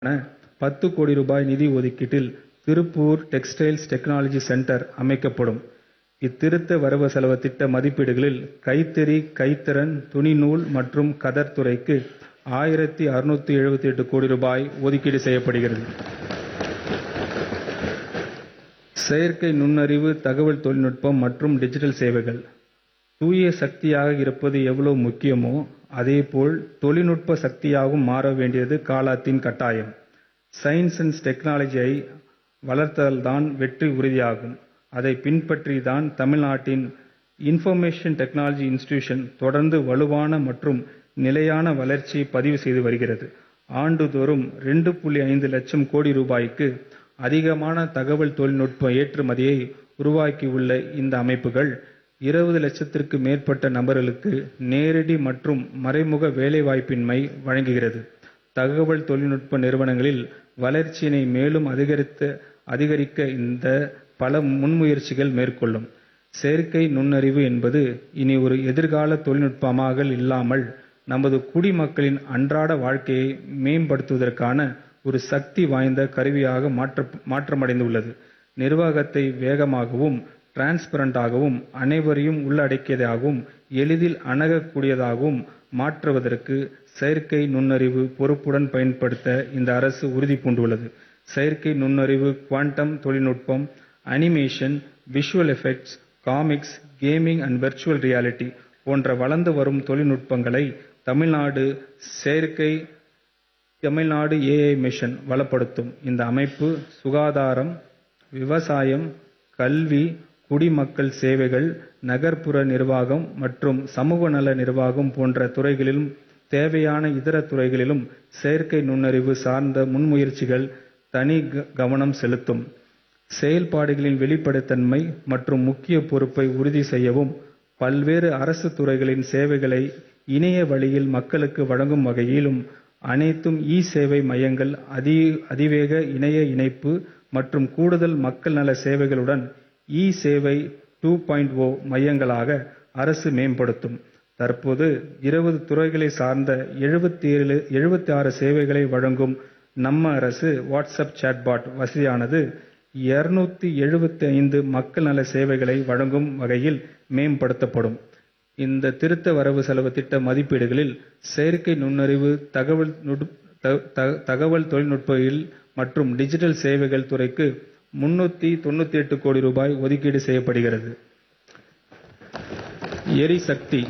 10 கோடி ரூபாய் நிதி ஒதுக்கீட்டில் திருப்பூர் டெக்ஸ்டைல்ஸ் டெக்னாலஜி சென்டர் அமைக்கப்படும். இத்திருத்த வரவு செலவு திட்ட மதிப்பீடுகளில் கைத்தறி, கைத்திறன், துணிநூல் மற்றும் கதர் துறைக்கு 1678 கோடி ரூபாய் ஒதுக்கீடு செய்யப்படுகிறது. செயற்கை நுண்ணறிவு, தகவல் தொழில்நுட்பம் மற்றும் டிஜிட்டல் சேவைகள். தூய சக்தியாக இருப்பது எவ்வளவு முக்கியமோ அதேபோல் தொழில்நுட்ப சக்தியாகவும் மாற வேண்டியது காலத்தின் கட்டாயம். சயின்ஸ் அண்ட் டெக்னாலஜியை வளர்த்தால்தான் வெற்றி உறுதியாகும். அதை பின்பற்றி தான் தமிழ்நாட்டின் இன்ஃபர்மேஷன் டெக்னாலஜி இன்ஸ்டிடியூஷன் தொடர்ந்து வலுவான மற்றும் நிலையான வளர்ச்சியை பதிவு செய்து வருகிறது. ஆண்டுதோறும் 2.5 லட்சம் கோடி ரூபாய்க்கு அதிகமான தகவல் தொழில்நுட்ப ஏற்றுமதியை உருவாக்கியுள்ள இந்த அமைப்புகள் 20 லட்சத்திற்கு மேற்பட்ட நபர்களுக்கு நேரடி மற்றும் மறைமுக வேலைவாய்ப்பின்மை வழங்குகிறது. தகவல் தொழில்நுட்ப நிறுவனங்களில் வளர்ச்சியினை மேலும் அதிகரிக்க இந்த பல முன்முயற்சிகள் மேற்கொள்ளும். செயற்கை நுண்ணறிவு என்பது இனி ஒரு எதிர்கால தொழில்நுட்பமாக இல்லாமல் நமது குடிமக்களின் அன்றாட வாழ்க்கையை மேம்படுத்துவதற்கான ஒரு சக்தி வாய்ந்த கருவியாக மாற்றமடைந்துள்ளது. நிர்வாகத்தை வேகமாகவும், டிரான்ஸ்பரண்டாகவும், அனைவரையும் உள்ளடக்கியதாகவும், எளிதில் அணுகக்கூடியதாகவும் மாற்றுவதற்கு செயற்கை நுண்ணறிவு பொறுப்புடன் பயன்படுத்த இந்த அரசு உறுதி பூண்டுள்ளது. செயற்கை நுண்ணறிவு, குவாண்டம் தொழில்நுட்பம், animation, visual effects, comics, gaming and virtual reality போன்ற வளர்ந்து வரும் தொழில்நுட்பங்களை தமிழ்நாடு ஏஐ மிஷன் வளப்படுத்தும். இந்த அமைப்பு சுகாதாரம், விவசாயம், கல்வி, குடிமக்கள் சேவைகள், நகர்ப்புற நிர்வாகம் மற்றும் சமூக நல நிர்வாகம் போன்ற துறைகளிலும் தேவையான இதர துறைகளிலும் செயற்கை நுண்ணறிவு சார்ந்த முன்முயற்சிகள் தனி கவனம் செலுத்தும். செயல்பாடுகளின் வெளிப்படைத்தன்மை மற்றும் முக்கிய பொறுப்பை உறுதி செய்யவும் பல்வேறு அரசு துறைகளின் சேவைகளை இணைய வழியில் மக்களுக்கு வழங்கும் வகையிலும் அனைத்தும் சேவை மையங்கள், அதிவேக இணைய இணைப்பு மற்றும் கூடுதல் மக்கள் நல சேவைகளுடன் சேவை 2.0 மையங்களாக அரசு மேம்படுத்தும். தற்போது 20 துறைகளை சார்ந்த 76 சேவைகளை வழங்கும் நம்ம அரசு வாட்ஸ்அப் சாட்பாட் வசதியானது 275 மக்கள் நல சேவைகளை வழங்கும் வகையில் மேம்படுத்தப்படும். இந்த திருத்த வரவு செலவு திட்ட மதிப்பீடுகளில் செயற்கை நுண்ணறிவு, தகவல் தொழில்நுட்பவியல் மற்றும் டிஜிட்டல் சேவைகள் துறைக்கு 398 கோடி ரூபாய் ஒதுக்கீடு செய்யப்படுகிறது. எரிசக்தி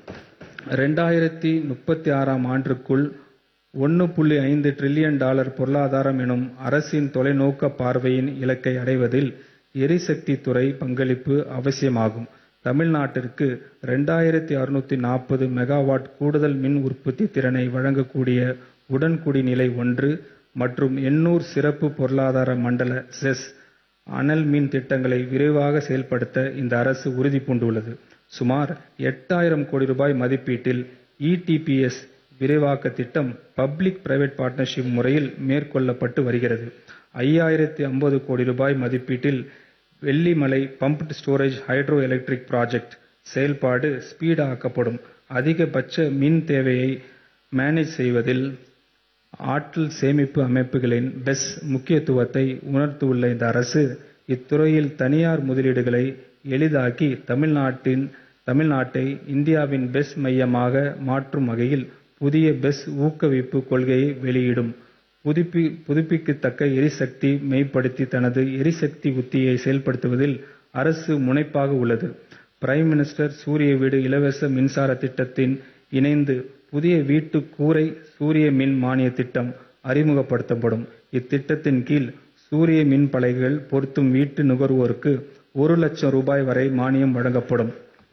2036ஆம் ஆண்டிற்குள் $1.5 டிரில்லியன் பொருளாதாரம் எனும் அரசின் தொலைநோக்க பார்வையின் இலக்கை அடைவதில் எரிசக்தி துறை பங்களிப்பு அவசியமாகும். தமிழ்நாட்டிற்கு 2640 மெகாவாட் கூடுதல் மின் உற்பத்தி திறனை வழங்கக்கூடிய உடன்குடி நிலை 1 மற்றும் 800 சிறப்பு பொருளாதார மண்டல செஸ் அனல் மின் திட்டங்களை விரைவாக செயல்படுத்த இந்த அரசு உறுதி பூண்டுள்ளது. சுமார் 8000 கோடி ரூபாய் மதிப்பீட்டில் இடிபிஎஸ் விரைவாக்க திட்டம் பப்ளிக் பிரைவேட் பார்ட்னர்ஷிப் முறையில் மேற்கொள்ளப்பட்டு வருகிறது. 5050 கோடி ரூபாய் மதிப்பீட்டில் Vellimalai pumped storage hydro electric project செயல்பாடு ஸ்பீட் ஆக்கப்படும். அதிகபட்ச மின் தேவையை மேனேஜ் செய்வதில் ஆற்றல் சேமிப்பு அமைப்புகளின் பெஸ் முக்கியத்துவத்தை உணர்த்தியுள்ள இந்த அரசு இத்துறையில் தனியார் முதலீடுகளை எளிதாக்கி தமிழ்நாட்டை இந்தியாவின் பெஸ் மையமாக மாற்றும் வகையில் புதிய பெஸ் ஊக்குவிப்பு கொள்கையை வெளியிடும். புதுப்பிக்கத்தக்க எரிசக்தி மேம்படுத்தி தனது எரிசக்தி உத்தியை செயல்படுத்துவதில் அரசு முனைப்பாக உள்ளது. பிரைம் மினிஸ்டர் சூரிய வீடு இலவச மின்சார திட்டத்தின் இணைந்து புதிய வீட்டு கூரை சூரிய மின் மானிய திட்டம் அறிமுகப்படுத்தப்படும். இத்திட்டத்தின் கீழ் சூரிய மின் பலகைகள் பொருத்தும் வீட்டு நுகர்வோருக்கு 1 லட்சம் ரூபாய் வரை மானியம் வழங்கப்படும்.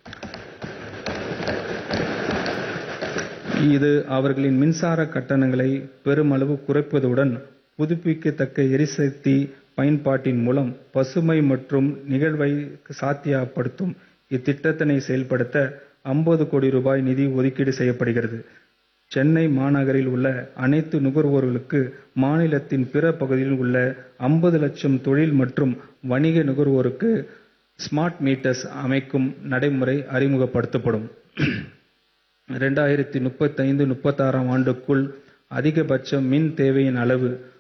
இது அவர்களின் மின்சார கட்டணங்களை பெருமளவு குறைப்பதுடன் புதுப்பிக்கத்தக்க எரிசக்தி பயன்பாட்டின் மூலம் பசுமை மற்றும் நிகழ்வை சாத்தியப்படுத்தும். இத்திட்டத்தினை செயல்படுத்த 50 கோடி ரூபாய் நிதி ஒதுக்கீடு செய்யப்படுகிறது. சென்னை மாநகரில் உள்ள அனைத்து நுகர்வோர்களுக்கு மாநிலத்தின் பிற பகுதிகளில் உள்ள 50 லட்சம் தொழில் மற்றும் வணிக நுகர்வோருக்கு ஸ்மார்ட் மீட்டர்ஸ் அமைக்கும் நடைமுறை அறிமுகப்படுத்தப்படும். 2035-36ஆம் ஆண்டுக்குள் அதிகபட்ச மின் தேவையின் அளவு